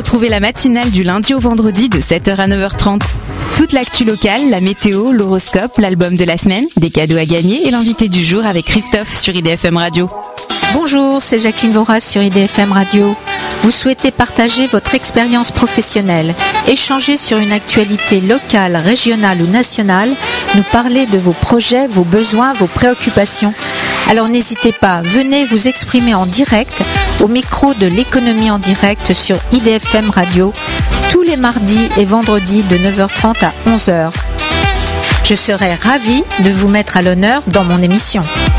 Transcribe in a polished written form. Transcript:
Retrouvez la matinale du lundi au vendredi de 7h à 9h30. Toute l'actu locale, la météo, l'horoscope, l'album de la semaine, des cadeaux à gagner et l'invité du jour avec Christophe sur IDFM Radio. Bonjour, c'est Jacqueline Voras sur IDFM Radio. Vous souhaitez partager votre expérience professionnelle, échanger sur une actualité locale, régionale ou nationale, nous parler de vos projets, vos besoins, vos préoccupations. Alors n'hésitez pas, venez vous exprimer en direct au micro de l'économie en direct sur IDFM Radio tous les mardis et vendredis de 9h30 à 11h. Je serai ravie de vous mettre à l'honneur dans mon émission.